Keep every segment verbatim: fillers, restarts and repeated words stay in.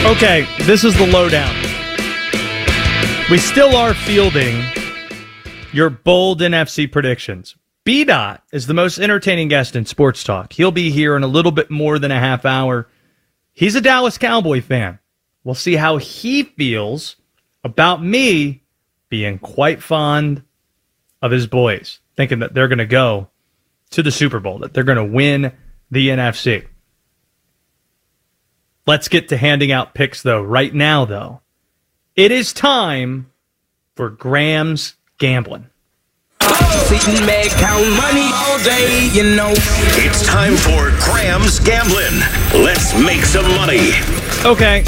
Okay, this is the lowdown. We still are fielding your bold N F C predictions. B-Dot is the most entertaining guest in sports talk. He'll be here in a little bit more than a half hour. He's a Dallas Cowboy fan. We'll see how he feels about me being quite fond of his boys, thinking that they're going to go to the Super Bowl, that they're going to win the N F C. Let's get to handing out picks, though. Right now, though, it is time for Graham's Gambling. It's time for Graham's Gambling. Let's make some money. Okay.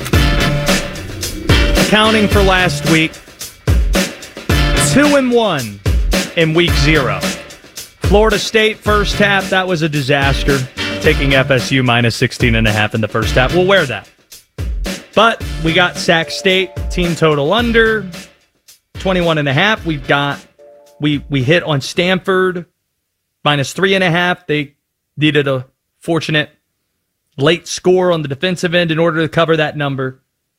Counting for last week, two and one in week zero. Florida State first half, that was a disaster. Taking F S U minus sixteen and a half in the first half. We'll wear that. But we got Sac State, team total under twenty-one and a half. We've got, we, we hit on Stanford minus three and a half. They needed a fortunate late score on the defensive end in order to cover that number.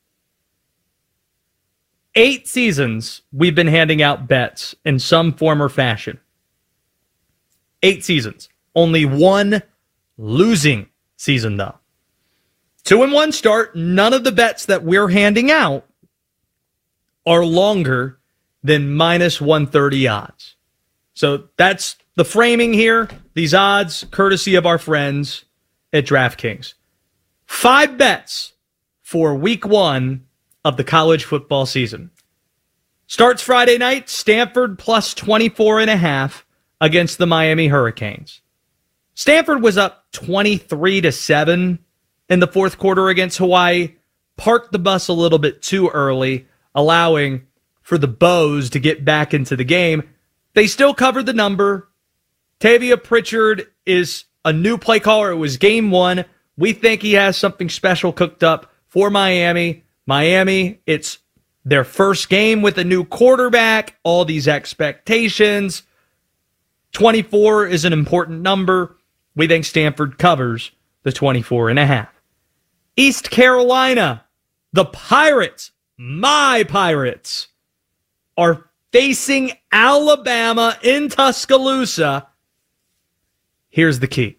Eight seasons we've been handing out bets in some form or fashion. Eight seasons. Only one losing season, though. Two and one start. None of the bets that we're handing out are longer than minus one thirty odds. So that's the framing here. These odds, courtesy of our friends at DraftKings. Five bets for week one of the college football season. Starts Friday night, Stanford plus twenty-four and a half against the Miami Hurricanes. Stanford was up twenty-three to seven in the fourth quarter against Hawaii. Parked the bus a little bit too early, allowing for the Bows to get back into the game. They still covered the number. Tavia Pritchard is a new play caller. It was game one. We think he has something special cooked up for Miami. Miami, it's their first game with a new quarterback. All these expectations. twenty-four is an important number. We think Stanford covers the twenty-four and a half. East Carolina, the Pirates, my Pirates, are facing Alabama in Tuscaloosa. Here's the key.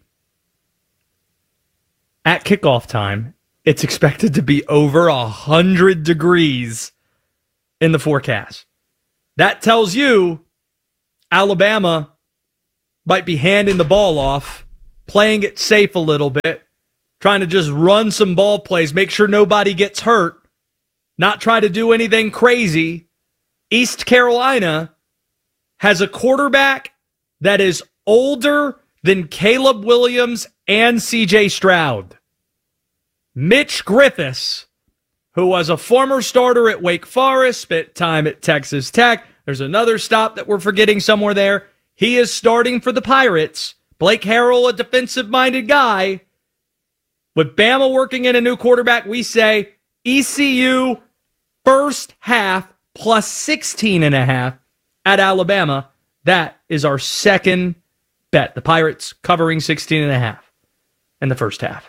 At kickoff time, it's expected to be over one hundred degrees in the forecast. That tells you Alabama might be handing the ball off, playing it safe a little bit, trying to just run some ball plays, make sure nobody gets hurt, not try to do anything crazy. East Carolina has a quarterback that is older than Caleb Williams and C J Stroud. Mitch Griffiths, who was a former starter at Wake Forest, spent time at Texas Tech. There's another stop that we're forgetting somewhere there. He is starting for the Pirates. Blake Harrell, a defensive-minded guy. With Bama working in a new quarterback, we say E C U first half plus sixteen and a half at Alabama. That is our second bet. The Pirates covering sixteen and a half in the first half.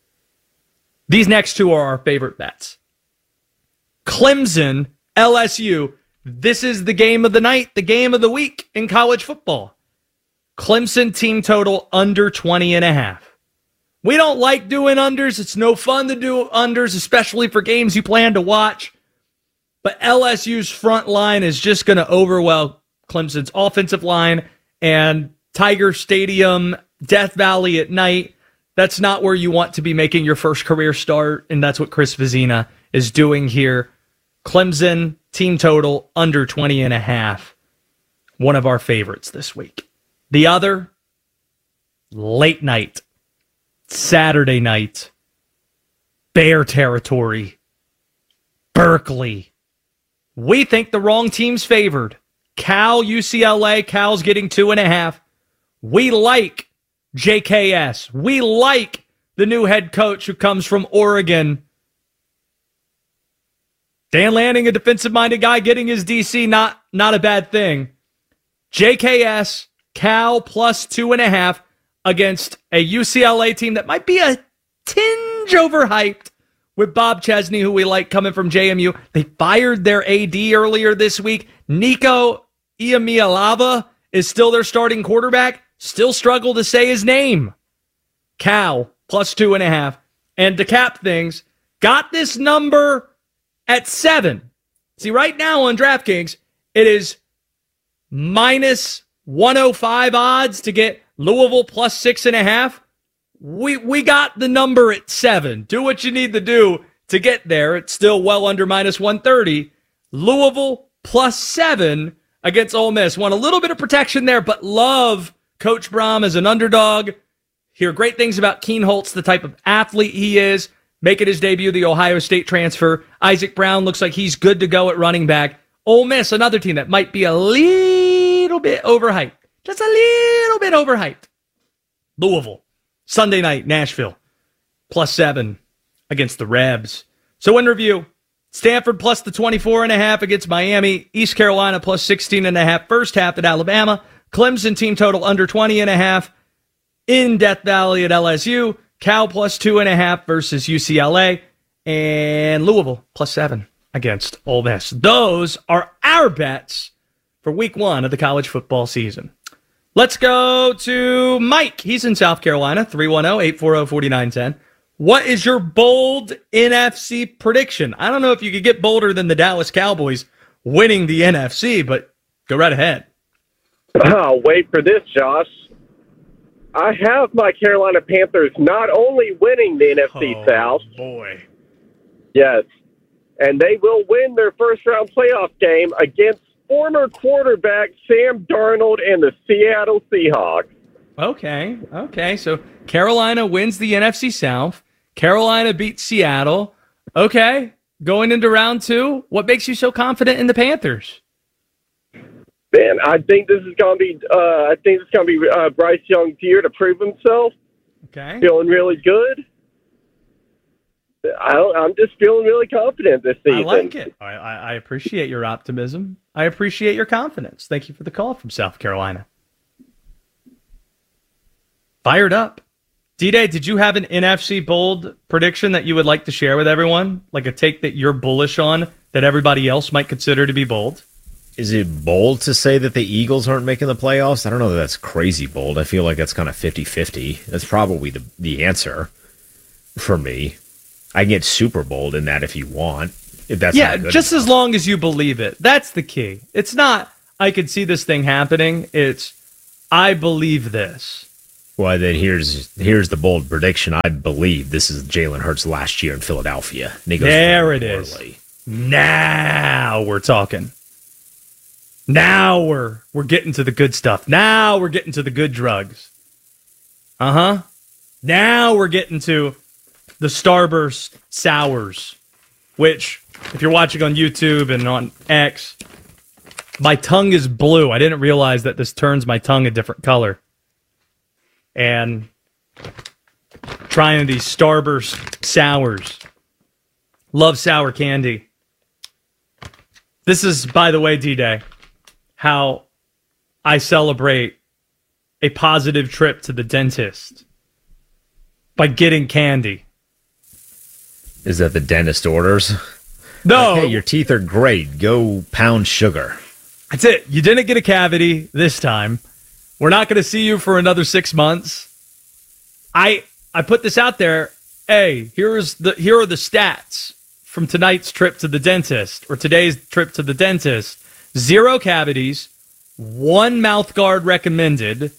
These next two are our favorite bets. Clemson, L S U. This is the game of the night, the game of the week in college football. Clemson team total under twenty and a half. We don't like doing unders. It's no fun to do unders, especially for games you plan to watch. But L S U's front line is just going to overwhelm Clemson's offensive line, and Tiger Stadium, Death Valley at night, that's not where you want to be making your first career start, and that's what Chris Vizina is doing here. Clemson team total under twenty and a half. One of our favorites this week. The other, late night, Saturday night, Bear territory, Berkeley. We think the wrong team's favored. Cal, U C L A, Cal's getting two and a half. We like J K S. We like the new head coach who comes from Oregon. Dan Lanning, a defensive-minded guy, getting his D C, not, not a bad thing. J K S, Cal plus two and a half against a U C L A team that might be a tinge overhyped. with Bob Chesney, who we like coming from J M U. They fired their A D earlier this week. Nico Iamaleava is still their starting quarterback. Still struggle to say his name. Cal, plus two and a half. And to cap things, got this number at seven. See, right now on DraftKings, it is minus one oh five odds to get Louisville plus six and a half. We we got the number at seven. Do what you need to do to get there. It's still well under minus one thirty. Louisville plus seven against Ole Miss. Want a little bit of protection there, but love Coach Brom as an underdog. Hear great things about Keen Holtz, the type of athlete he is. Making his debut, the Ohio State transfer. Isaac Brown looks like he's good to go at running back. Ole Miss, another team that might be a little bit overhyped. Just a little bit overhyped. Louisville, Sunday night, Nashville, plus seven against the Rebs. So in review, Stanford plus the twenty-four and a half against Miami. East Carolina plus sixteen and a half first half at Alabama. Clemson team total under twenty and a half in Death Valley at L S U. Cal plus two and a half versus U C L A. And Louisville plus seven against Ole Miss. Those are our bets for week one of the college football season. Let's go to Mike. He's in South Carolina, three one zero, eight four zero, four nine one zero. What is your bold N F C prediction? I don't know if you could get bolder than the Dallas Cowboys winning the N F C, but go right ahead. Oh, wait for this, Josh. I have my Carolina Panthers not only winning the N F C oh, South. boy. Yes. And they will win their first-round playoff game against former quarterback Sam Darnold and the Seattle Seahawks. Okay, okay. So Carolina wins the N F C South. Carolina beats Seattle. Okay, going into round two, what makes you so confident in the Panthers? Man, I think this is going to be. Uh, I think it's going to be uh, Bryce Young's year to prove himself. Okay, feeling really good. I, I'm just feeling really confident this season. I like it. I, I appreciate your optimism. I appreciate your confidence. Thank you for the call from South Carolina. Fired up. D-Day, did you have an N F C bold prediction that you would like to share with everyone? Like a take that you're bullish on that everybody else might consider to be bold? Is it bold to say that the Eagles aren't making the playoffs? I don't know that that's crazy bold. I feel like that's kind of fifty-fifty. That's probably the, the answer for me. I can get super bold in that if you want. If that's yeah, not just enough. as long as you believe it. That's the key. It's not, I could see this thing happening. It's, I believe this. Well, then here's here's the bold prediction. I believe this is Jalen Hurts' last year in Philadelphia. And he goes there it poorly. is. Now we're talking. Now we're we're getting to the good stuff. Now we're getting to the good drugs. Uh-huh. Now we're getting to the Starburst Sours, which, if you're watching on YouTube and on X, my tongue is blue. I didn't realize that this turns my tongue a different color. And trying these Starburst Sours. Love sour candy. This is, by the way, D-Day, how I celebrate a positive trip to the dentist by getting candy. Is that the dentist orders? No. Like, hey, your teeth are great. Go pound sugar. That's it. You didn't get a cavity this time. We're not going to see you for another six months. I I put this out there. Hey, here's the here are the stats from tonight's trip to the dentist, or today's trip to the dentist. Zero cavities, one mouth guard recommended,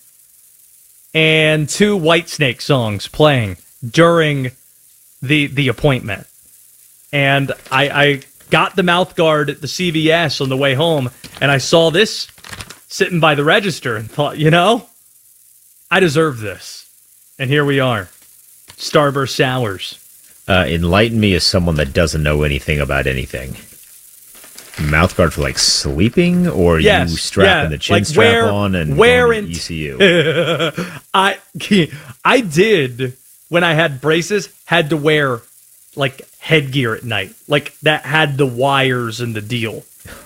and two Whitesnake songs playing during the the appointment. And I, I got the mouth guard at the C V S on the way home, and I saw this sitting by the register and thought, you know, I deserve this. And here we are. Starburst Sours. Uh, enlighten me as someone that doesn't know anything about anything. Mouth guard for like sleeping, or yes, you strapping yeah, the chin like strap wear, on and wear going to in E C U? I I did when I had braces, had to wear like headgear at night, like that had the wires and the deal.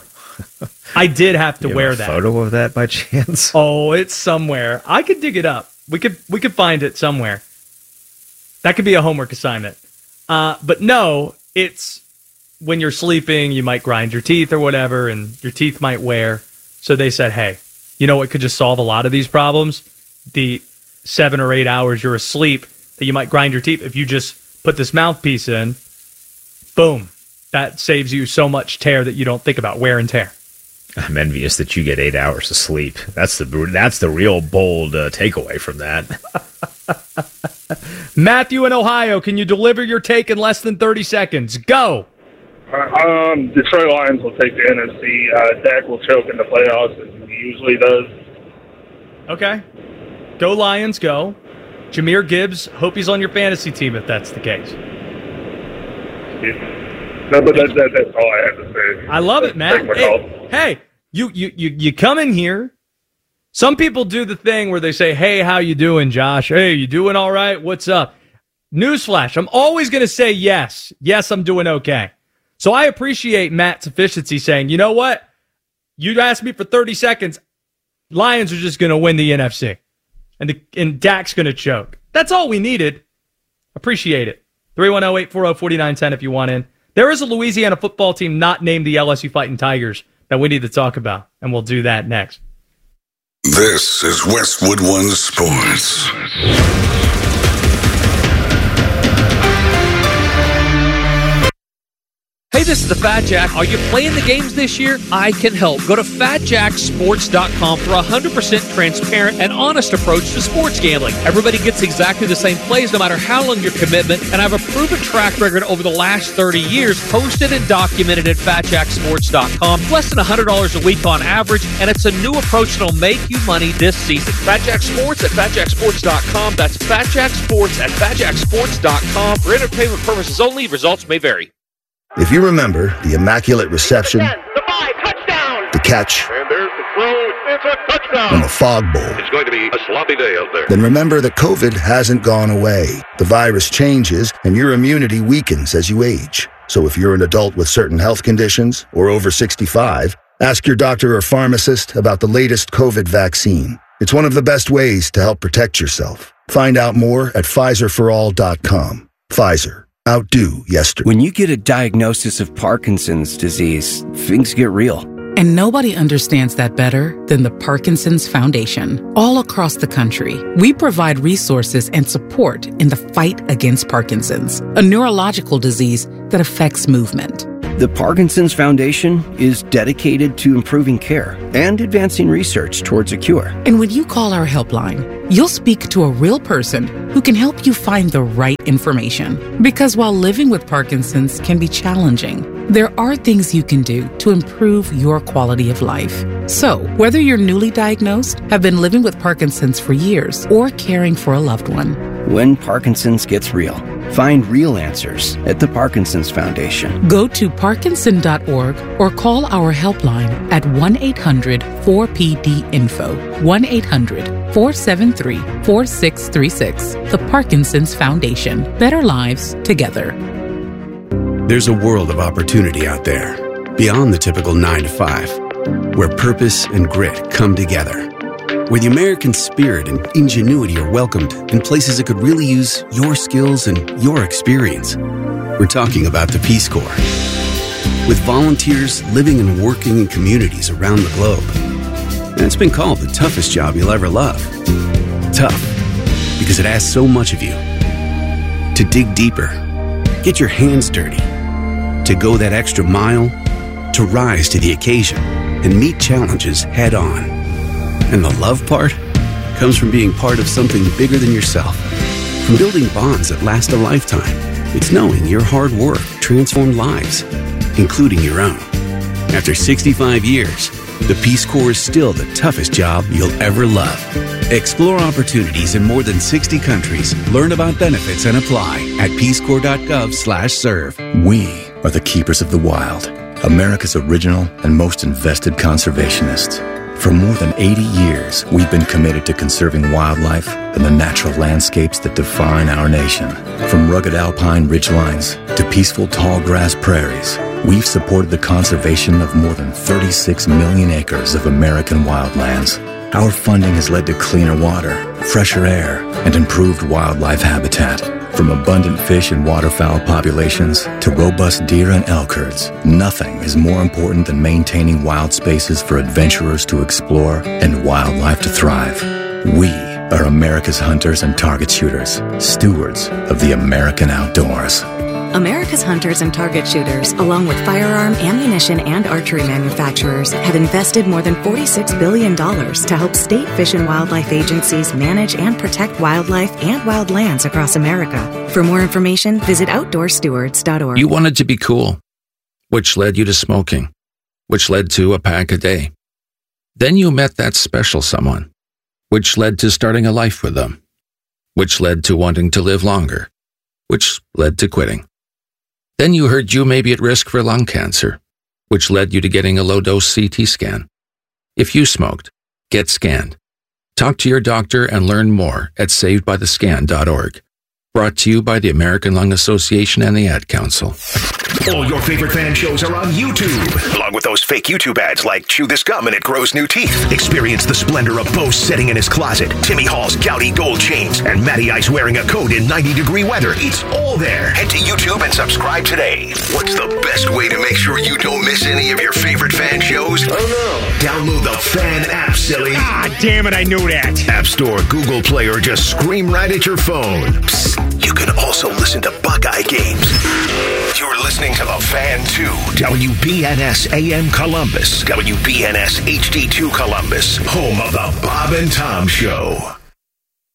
I did have to you wear have a that. Photo of that by chance? Oh, it's somewhere. I could dig it up. We could we could find it somewhere. That could be a homework assignment. Uh, but no, it's when you're sleeping, you might grind your teeth or whatever, and your teeth might wear. So they said, hey, you know what could just solve a lot of these problems? The seven or eight hours you're asleep that you might grind your teeth. If you just put this mouthpiece in, boom, that saves you so much tear that you don't think about wear and tear. I'm envious that you get eight hours of sleep. That's the that's the real bold uh, takeaway from that. Matthew in Ohio, can you deliver your take in less than thirty seconds? Go. Um, Detroit Lions will take the N F C. Uh, Dak will choke in the playoffs, as he usually does. Okay. Go Lions, go. Jahmyr Gibbs, hope he's on your fantasy team if that's the case. Yeah. No, but that, that, that's all I have to say. I love it, man. Hey, hey, you, you, you, you come in here. Some people do the thing where they say, hey, how you doing, Josh? Hey, you doing all right? What's up? Newsflash, I'm always going to say yes. Yes, I'm doing okay. So I appreciate Matt's efficiency saying, you know what? You asked me for thirty seconds. Lions are just going to win the N F C. And, the, and Dak's going to choke. That's all we needed. Appreciate it. three one zero, eight four zero, four nine one zero if you want in. There is a Louisiana football team not named the L S U Fighting Tigers that we need to talk about, and we'll do that next. This is Westwood One Sports. Hey, this is the Fat Jack. Are you playing the games this year? I can help. Go to fat jack sports dot com for a one hundred percent transparent and honest approach to sports gambling. Everybody gets exactly the same plays no matter how long your commitment, and I have a proven track record over the last thirty years, posted and documented at fat jack sports dot com. Less than one hundred dollars a week on average, and it's a new approach that'll make you money this season. FatJack Sports at fat jack sports dot com. That's FatJack Sports at fat jack sports dot com. For entertainment purposes only, results may vary. If you remember the immaculate reception, The five, touchdown! the catch, And there's the throw. It's a touchdown. and the fog bowl, It's going to be a sloppy day out there. then remember that COVID hasn't gone away. The virus changes, and your immunity weakens as you age. So if you're an adult with certain health conditions or over sixty-five, ask your doctor or pharmacist about the latest COVID vaccine. It's one of the best ways to help protect yourself. Find out more at Pfizer for all dot com. Pfizer. Outdo yesterday. When you get a diagnosis of Parkinson's disease, things get real. And nobody understands that better than the Parkinson's Foundation. All across the country, we provide resources and support in the fight against Parkinson's, a neurological disease that affects movement. The Parkinson's Foundation is dedicated to improving care and advancing research towards a cure. And when you call our helpline, you'll speak to a real person who can help you find the right information. Because while living with Parkinson's can be challenging, there are things you can do to improve your quality of life. So, whether you're newly diagnosed, have been living with Parkinson's for years, or caring for a loved one, When Parkinson's gets real, find real answers at the Parkinson's Foundation. go to parkinson dot org or call our helpline at one eight hundred four P D info, one eight hundred four seven three four six three six. The Parkinson's Foundation. Better lives together. There's a world of opportunity out there, beyond the typical nine to five, where purpose and grit come together, where the American spirit and ingenuity are welcomed in places that could really use your skills and your experience. We're talking about the Peace Corps. With volunteers living and working in communities around the globe. And it's been called the toughest job you'll ever love. Tough, because it asks so much of you. To dig deeper, get your hands dirty, to go that extra mile, to rise to the occasion and meet challenges head on. And the love part comes from being part of something bigger than yourself, from building bonds that last a lifetime. It's knowing your hard work transformed lives, including your own. After sixty-five years, the Peace Corps is still the toughest job you'll ever love. Explore opportunities in more than sixty countries. Learn about benefits and apply at peacecorps.gov slash serve. We are the keepers of the wild, America's original and most invested conservationists. For more than eighty years, we've been committed to conserving wildlife and the natural landscapes that define our nation. From rugged alpine ridgelines to peaceful tall grass prairies, we've supported the conservation of more than thirty-six million acres of American wildlands. Our funding has led to cleaner water, fresher air, and improved wildlife habitat. From abundant fish and waterfowl populations to robust deer and elk herds, nothing is more important than maintaining wild spaces for adventurers to explore and wildlife to thrive. We are America's hunters and target shooters, stewards of the American outdoors. America's hunters and target shooters, along with firearm, ammunition, and archery manufacturers, have invested more than forty-six billion dollars to help state fish and wildlife agencies manage and protect wildlife and wildlands across America. For more information, visit outdoor stewards dot org. You wanted to be cool, which led you to smoking, which led to a pack a day. Then you met that special someone, which led to starting a life with them, which led to wanting to live longer, which led to quitting. Then you heard you may be at risk for lung cancer, which led you to getting a low-dose C T scan. If you smoked, get scanned. Talk to your doctor and learn more at saved by the scan dot org. Brought to you by the American Lung Association and the Ad Council. All your favorite fan shows are on YouTube, along with those fake YouTube ads like Chew This Gum and It Grows New Teeth. Experience the splendor of Bo sitting in his closet, Timmy Hall's gouty gold chains, and Matty Ice wearing a coat in ninety degree weather. It's all there. Head to YouTube and subscribe today. What's the best way to make sure you don't miss any of your favorite fan shows? Oh no. Download the Fan app, silly. Ah, damn it, I knew that. App Store, Google Play, or just scream right at your phone. Psst. You can also listen to Buckeye games. You're listening to The Fan two, W B N S A M Columbus, W B N S H D two Columbus, home of the Bob and Tom Show.